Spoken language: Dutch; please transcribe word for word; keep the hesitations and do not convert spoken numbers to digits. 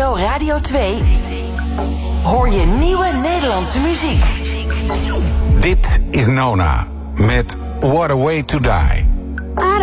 N-O Radio twee hoor je nieuwe Nederlandse muziek. Dit is Nona met What a Way to Die.